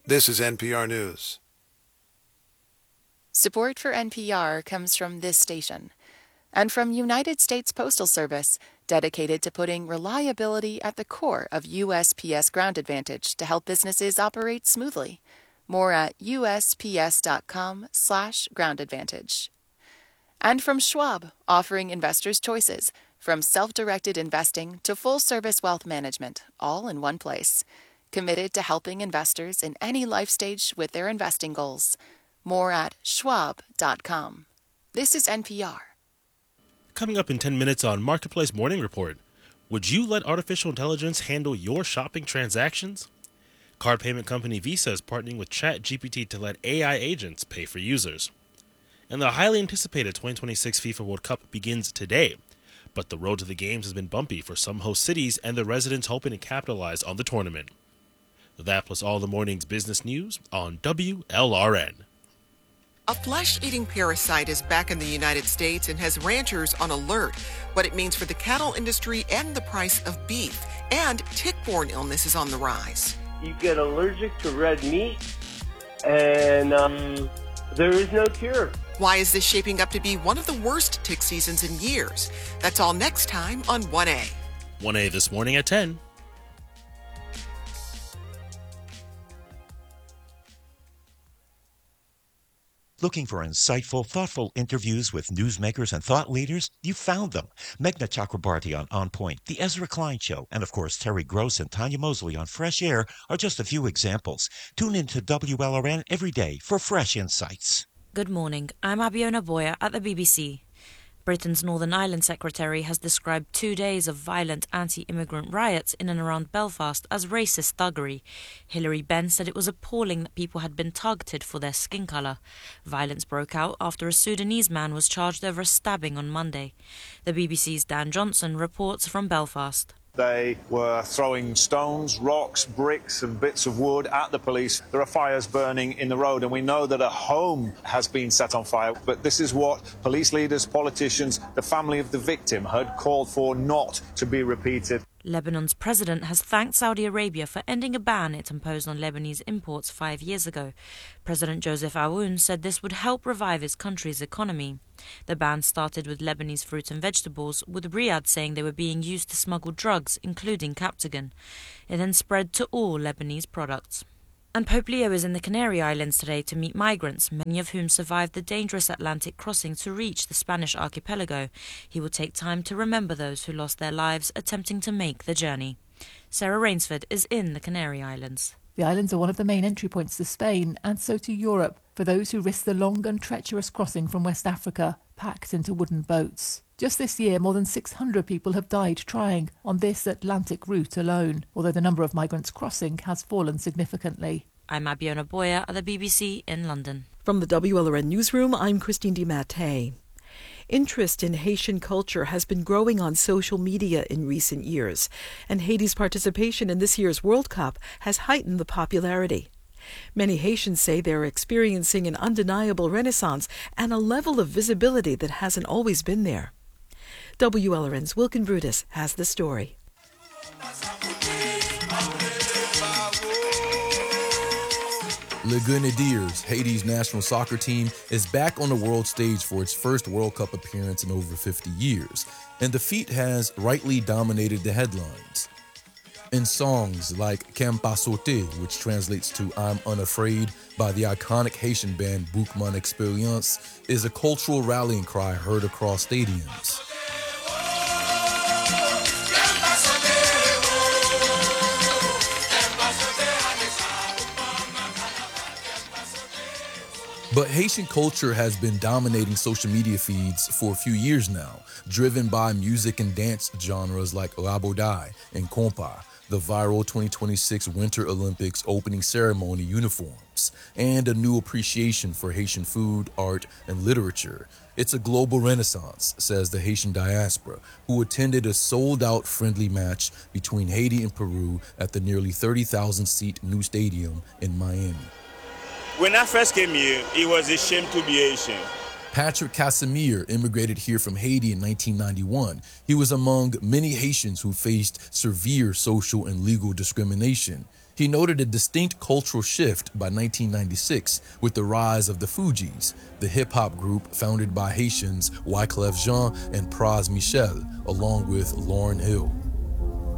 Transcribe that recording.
This is NPR News. Support for NPR comes from this station and from United States Postal Service, dedicated to putting reliability at the core of USPS Ground Advantage to help businesses operate smoothly. More at usps.com/groundadvantage. And from Schwab, offering investors choices, from self-directed investing to full-service wealth management, all in one place. Committed to helping investors in any life stage with their investing goals. More at schwab.com. This is NPR. Coming up in 10 minutes on Marketplace Morning Report. Would you let artificial intelligence handle your shopping transactions? Card payment company Visa is partnering with ChatGPT to let AI agents pay for users. And the highly anticipated 2026 FIFA World Cup begins today. But the road to the games has been bumpy for some host cities and the residents hoping to capitalize on the tournament. That plus all the morning's business news on WLRN. A flesh-eating parasite is back in the United States and has ranchers on alert. What it means for the cattle industry and the price of beef. And tick-borne illness is on the rise. You get allergic to red meat, and there is no cure. Why is this shaping up to be one of the worst tick seasons in years? That's all next time on 1A. 1A this morning at 10. Looking for insightful, thoughtful interviews with newsmakers and thought leaders? You found them. Meghna Chakrabarti on Point, The Ezra Klein Show, and of course Terry Gross and Tanya Mosley on Fresh Air are just a few examples. Tune in to WLRN every day for fresh insights. Good morning. I'm Abiona Boya at the BBC. Britain's Northern Ireland Secretary has described 2 days of violent anti-immigrant riots in and around Belfast as racist thuggery. Hilary Benn said it was appalling that people had been targeted for their skin colour. Violence broke out after a Sudanese man was charged over a stabbing on Monday. The BBC's Dan Johnson reports from Belfast. They were throwing stones, rocks, bricks and bits of wood at the police. There are fires burning in the road, and we know that a home has been set on fire. But this is what police leaders, politicians, the family of the victim had called for not to be repeated. Lebanon's president has thanked Saudi Arabia for ending a ban it imposed on Lebanese imports 5 years ago. President Joseph Aoun said this would help revive his country's economy. The ban started with Lebanese fruit and vegetables, with Riyadh saying they were being used to smuggle drugs, including Captagon. It then spread to all Lebanese products. And Pope Leo is in the Canary Islands today to meet migrants, many of whom survived the dangerous Atlantic crossing to reach the Spanish archipelago. He will take time to remember those who lost their lives attempting to make the journey. Sarah Rainsford is in the Canary Islands. The islands are one of the main entry points to Spain and so to Europe for those who risk the long and treacherous crossing from West Africa, packed into wooden boats. Just this year, more than 600 people have died trying on this Atlantic route alone, although the number of migrants crossing has fallen significantly. I'm Abiona Boya at the BBC in London. From the WLRN Newsroom, I'm Christine DiMattei. Interest in Haitian culture has been growing on social media in recent years, and Haiti's participation in this year's World Cup has heightened the popularity. Many Haitians say they're experiencing an undeniable renaissance and a level of visibility that hasn't always been there. WLRN's Wilkin Brutus has the story. Le Grenadiers, Haiti's national soccer team, is back on the world stage for its first World Cup appearance in over 50 years, and the feat has rightly dominated the headlines. In songs like Kem Pa Sote, which translates to I'm Unafraid by the iconic Haitian band Boukman Experience, is a cultural rallying cry heard across stadiums. But Haitian culture has been dominating social media feeds for a few years now, driven by music and dance genres like Rabodai and Compa, the viral 2026 Winter Olympics opening ceremony uniforms, and a new appreciation for Haitian food, art, and literature. It's a global renaissance, says the Haitian diaspora, who attended a sold-out friendly match between Haiti and Peru at the nearly 30,000-seat new stadium in Miami. When I first came here, it was a shame to be Haitian. Patrick Casimir immigrated here from Haiti in 1991. He was among many Haitians who faced severe social and legal discrimination. He noted a distinct cultural shift by 1996 with the rise of the Fugees, the hip-hop group founded by Haitians Wyclef Jean and Pras Michel, along with Lauryn Hill.